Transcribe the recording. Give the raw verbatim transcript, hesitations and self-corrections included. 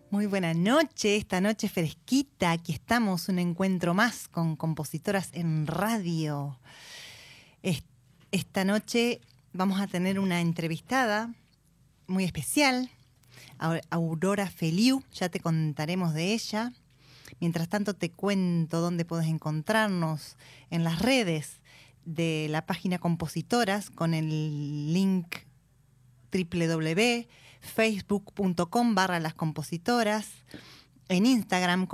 Muy buena noche, esta noche fresquita, aquí estamos, un encuentro más con compositoras en radio. Esta noche vamos a tener una entrevistada muy especial, Aurora Feliu, ya te contaremos de ella. Mientras tanto te cuento dónde puedes encontrarnos en las redes de la página Compositoras con el link doble u doble u doble u punto facebook punto com barra las compositoras, en Instagram